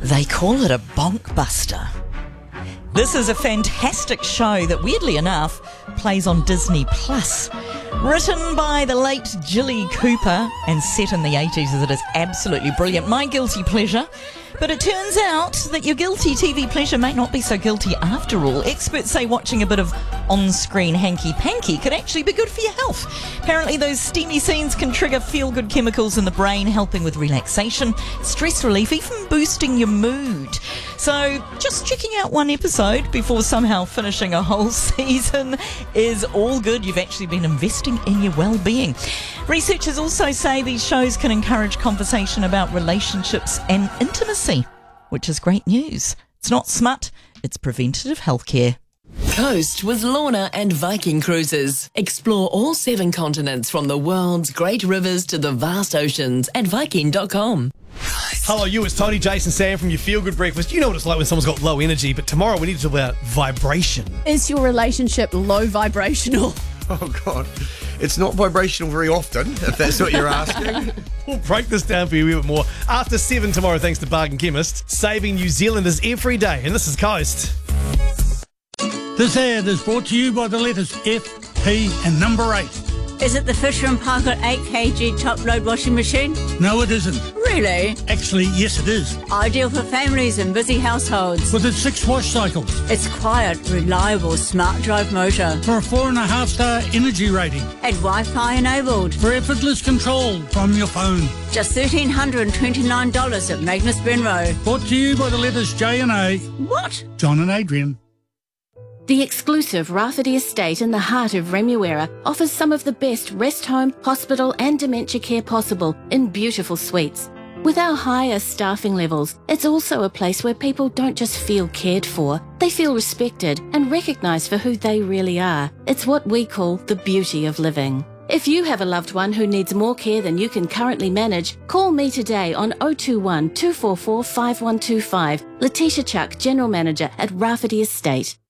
They call it a bonkbuster. This is a fantastic show that, weirdly enough, plays on Disney Plus. Written by the late Jilly Cooper and set in the 80s, it is absolutely brilliant. My guilty pleasure. But it turns out that your guilty TV pleasure may not be so guilty after all. Experts say watching a bit of on-screen hanky-panky could actually be good for your health. Apparently those steamy scenes can trigger feel-good chemicals in the brain, helping with relaxation, stress relief, even boosting your mood. So just checking out one episode before somehow finishing a whole season is all good. You've actually been investing in your well-being. Researchers also say these shows can encourage conversation about relationships and intimacy, which is great news. It's not smut, it's preventative healthcare. Coast with Lorna and Viking Cruises. Explore all 7 continents from the world's great rivers to the vast oceans at Viking.com. Hello, it's Tony, Jason, Sam from your Feel Good Breakfast. You know what it's like when someone's got low energy, but tomorrow we need to talk about vibration. Is your relationship low vibrational? Oh, God. It's not vibrational very often, if that's what you're asking. We'll break this down for you a bit more after 7 tomorrow, thanks to Bargain Chemist, saving New Zealanders every day. And this is Coast. This ad is brought to you by the letters F, P and number 8. Is it the Fisher & Paykel 8 kg top-load washing machine? No, it isn't. Really? Actually, yes, it is. Ideal for families and busy households. With its 6 wash cycles. It's quiet, reliable, smart drive motor. For a 4.5-star energy rating. And Wi-Fi enabled. For effortless control from your phone. Just $1,329 at Magnus Benroe. Brought to you by the letters J and A. What? John and Adrian. The exclusive Rafferty Estate in the heart of Remuera offers some of the best rest home, hospital and dementia care possible in beautiful suites. With our higher staffing levels, it's also a place where people don't just feel cared for, they feel respected and recognised for who they really are. It's what we call the beauty of living. If you have a loved one who needs more care than you can currently manage, call me today on 021 244 5125. Letitia Chuck, General Manager at Rafferty Estate.